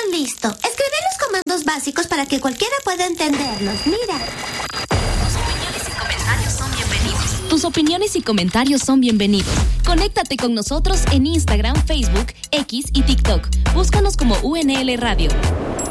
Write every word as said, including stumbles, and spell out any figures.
listo. Escribí los comandos básicos para que cualquiera pueda entenderlos. Mira. Tus opiniones y comentarios son bienvenidos. Conéctate con nosotros en Instagram, Facebook, X y TikTok. Búscanos como U N L Radio.